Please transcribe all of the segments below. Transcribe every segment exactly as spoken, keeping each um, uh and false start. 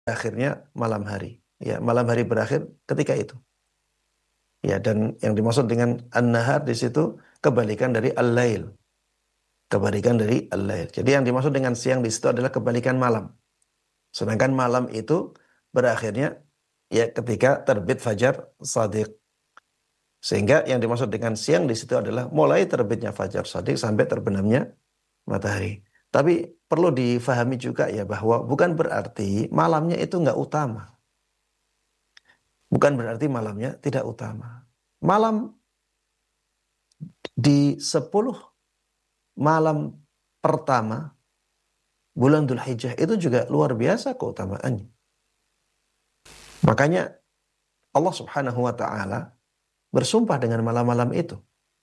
akhirnya malam hari. Ya, malam hari berakhir ketika itu. Ya, dan yang dimaksud dengan an-nahar di situ kebalikan dari al-lail. Kebalikan dari al-lail. Jadi yang dimaksud dengan siang di situ adalah kebalikan malam. Sedangkan malam itu berakhirnya ya ketika terbit fajar shadiq. Sehingga yang dimaksud dengan siang di situ adalah mulai terbitnya fajar shadiq sampai terbenamnya matahari. Tapi perlu difahami juga ya bahwa bukan berarti malamnya itu nggak utama. Bukan berarti malamnya tidak utama. Malam di sepuluh malam pertama bulan Dzulhijjah itu juga luar biasa keutamaannya. Makanya Allah Subhanahu wa taala bersumpah dengan malam-malam itu.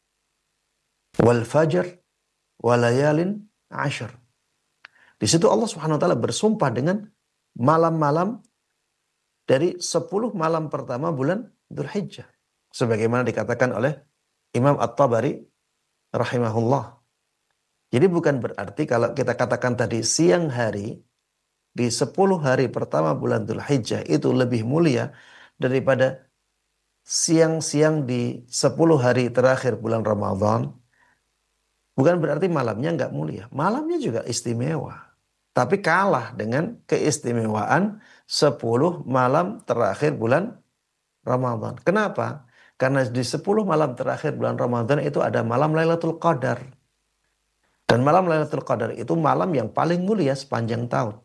Wal fajr walayalin ashar. Di situ Allah Subhanahu wa taala bersumpah dengan malam-malam dari sepuluh malam pertama bulan Dzulhijjah. Sebagaimana dikatakan oleh Imam At-Tabari rahimahullah. Jadi bukan berarti kalau kita katakan tadi siang hari di sepuluh hari pertama bulan Dzulhijjah itu lebih mulia daripada siang-siang di sepuluh hari terakhir bulan Ramadan. Bukan berarti malamnya nggak mulia. Malamnya juga istimewa. Tapi kalah dengan keistimewaan sepuluh malam terakhir bulan Ramadan. Kenapa? Karena di sepuluh malam terakhir bulan Ramadan itu ada malam Lailatul Qadar. Dan malam Lailatul Qadar itu malam yang paling mulia sepanjang tahun.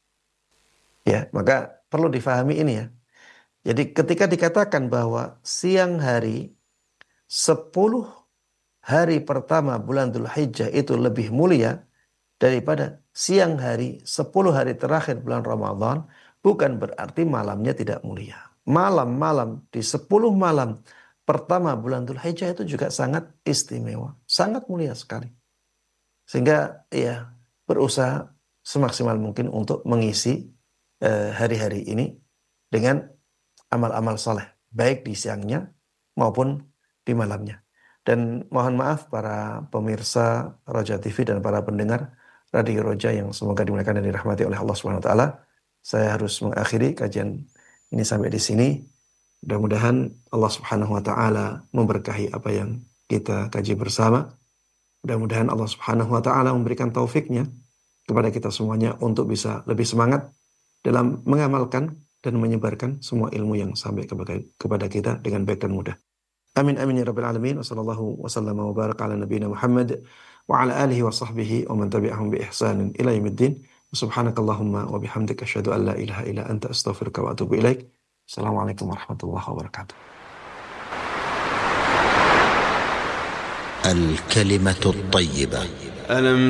Ya, maka perlu difahami ini ya. Jadi ketika dikatakan bahwa siang hari sepuluh hari pertama bulan Dzulhijjah itu lebih mulia daripada siang hari sepuluh hari terakhir bulan Ramadan, bukan berarti malamnya tidak mulia. Malam-malam di sepuluh malam pertama bulan Dzulhijjah itu juga sangat istimewa, sangat mulia sekali. Sehingga ya berusaha semaksimal mungkin untuk mengisi eh, hari-hari ini dengan amal-amal saleh, baik di siangnya maupun di malamnya. Dan mohon maaf para pemirsa Roja T V dan para pendengar Radio Roja yang semoga dimuliakan dan dirahmati oleh Allah Subhanahu wa taala. Saya harus mengakhiri kajian ini sampai di sini. Mudah-mudahan Allah Subhanahu wa taala memberkahi apa yang kita kaji bersama. Mudah-mudahan Allah Subhanahu wa taala memberikan taufiknya kepada kita semuanya untuk bisa lebih semangat dalam mengamalkan dan menyebarkan semua ilmu yang sampai kepada kita dengan baik dan mudah. Amin amin ya rabbal alamin. Wa sallallahu wa sallama wa baraka ala nabiyina Muhammad wa ala alihi wa sahbihi wa man tabi'ahum bi ihsanin ila yaumiddin. Subhanakallahumma wa bihamdika asyhadu an la ilaha illa anta astaghfiruka wa atubu ilaik. Assalamualaikum warahmatullahi wabarakatuh. الكلمة الطيبة. ألم